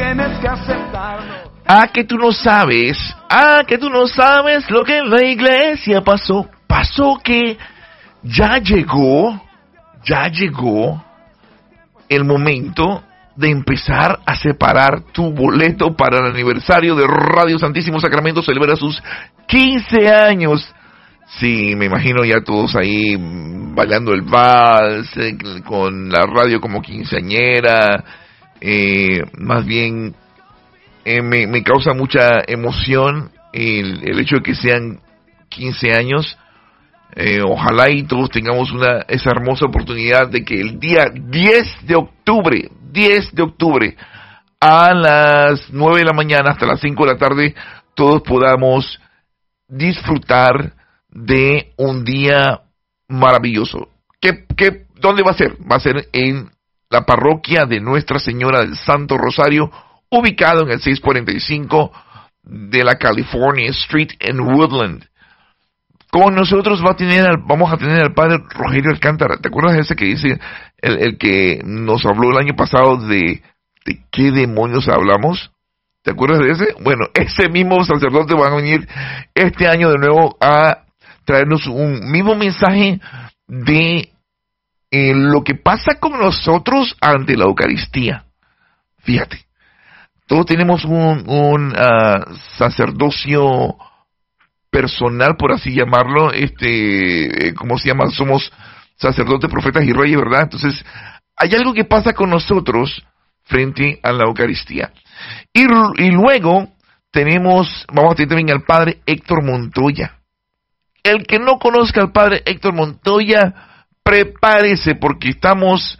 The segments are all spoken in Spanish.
tienes que aceptarlo. Que tú no sabes, que tú no sabes lo que en la iglesia pasó. Pasó que ya llegó el momento de empezar a separar tu boleto para el aniversario de Radio Santísimo Sacramento. Celebra sus 15 años. Sí, me imagino ya todos ahí bailando el vals, con la radio como quinceañera. Más bien me causa mucha emoción el hecho de que sean 15 años. Ojalá y todos tengamos esa hermosa oportunidad de que el día 10 de octubre, a las 9 de la mañana hasta las 5 de la tarde, todos podamos disfrutar de un día maravilloso. ¿Dónde va a ser? Va a ser en la parroquia de Nuestra Señora del Santo Rosario, ubicado en el 645 de la California Street en Woodland. Con nosotros vamos a tener al padre Rogelio Alcántara. ¿Te acuerdas de ese que dice, el que nos habló el año pasado de qué demonios hablamos? ¿Te acuerdas de ese? Bueno, ese mismo sacerdote va a venir este año de nuevo a traernos un mismo mensaje de lo que pasa con nosotros ante la Eucaristía. Fíjate, todos tenemos un sacerdocio personal, por así llamarlo, ¿cómo se llama? Somos sacerdotes, profetas y reyes, ¿verdad? Entonces, hay algo que pasa con nosotros frente a la Eucaristía. Y luego vamos a tener también al padre Héctor Montoya. El que no conozca al padre Héctor Montoya, prepárese, porque estamos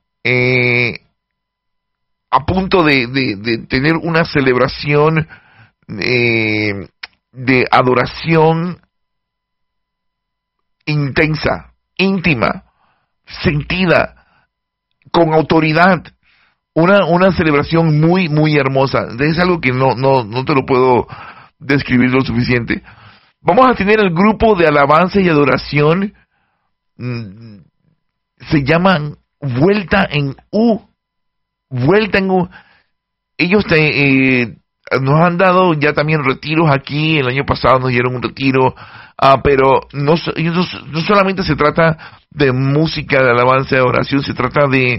a punto de tener una celebración de adoración intensa, íntima, sentida, con autoridad, una celebración muy, muy hermosa. Es algo que no te lo puedo describir lo suficiente. Vamos a tener el grupo de alabanza y adoración, se llaman Vuelta en U. Ellos nos han dado ya también retiros aquí. El año pasado nos dieron un retiro, pero no solamente se trata de música, de alabanza, de oración, se trata de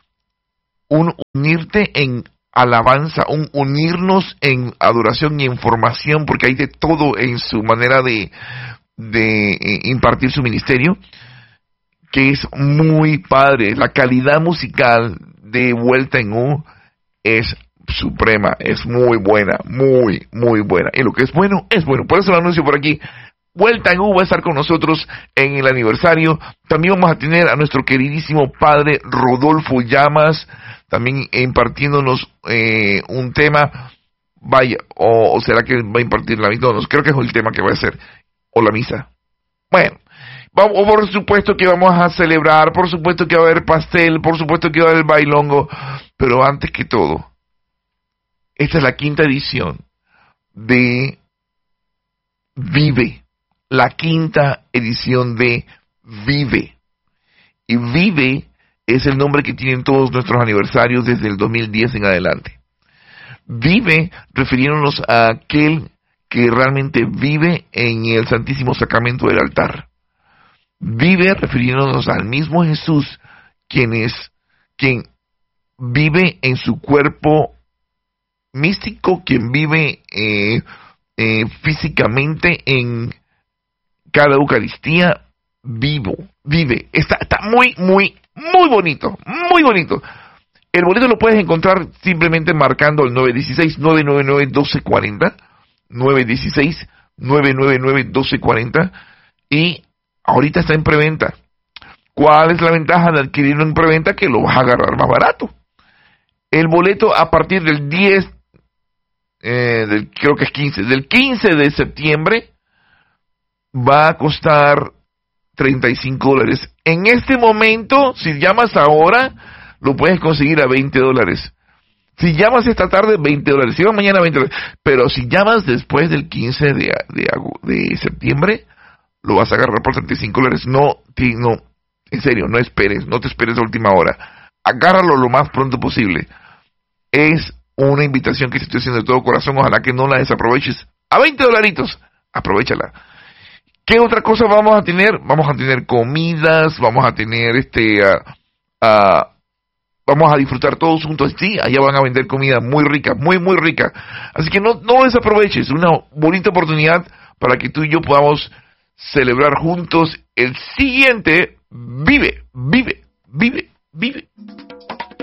unirte en alabanza, unirnos en adoración y en formación, porque hay de todo en su manera de impartir su ministerio, que es muy padre. La calidad musical de Vuelta en U es suprema, es muy buena, muy, muy buena. Y lo que es bueno, es bueno. Por eso lo anuncio por aquí. Vuelta en U va a estar con nosotros en el aniversario. También vamos a tener a nuestro queridísimo padre Rodolfo Llamas, también impartiéndonos un tema. Vaya, o será que va a impartir la misa. No, creo que es el tema que va a ser, o la misa. Bueno, por supuesto que vamos a celebrar, por supuesto que va a haber pastel, por supuesto que va a haber bailongo, pero antes que todo, esta es la 5ª edición de Vive, la 5ª edición de Vive. Y Vive es el nombre que tienen todos nuestros aniversarios desde el 2010 en adelante. Vive, refiriéndonos a aquel que realmente vive en el Santísimo Sacramento del altar. Vive, refiriéndonos al mismo Jesús, quien vive en su cuerpo místico, quien vive físicamente en cada Eucaristía, vive. Está muy, muy, muy bonito, muy bonito. El boleto lo puedes encontrar simplemente marcando el 916-999-1240, 916-999-1240, y ahorita está en preventa. ¿Cuál es la ventaja de adquirirlo en preventa? Que lo vas a agarrar más barato. El boleto a partir del 10, creo que es 15, del 15 de septiembre va a costar $35. En este momento, si llamas ahora, lo puedes conseguir a $20. Si llamas esta tarde, $20. Si llamas mañana, $20. Pero si llamas después del 15 de septiembre, lo vas a agarrar por $35. No, en serio, no te esperes a última hora. Agárralo lo más pronto posible. Es una invitación que te estoy haciendo de todo corazón, ojalá que no la desaproveches. A $20, aprovechala. ¿Qué otra cosa vamos a tener? Vamos a tener comidas, vamos a tener vamos a disfrutar todos juntos. Sí, allá van a vender comida muy rica, muy rica. Así que no desaproveches una bonita oportunidad para que tú y yo podamos celebrar juntos el siguiente Vive.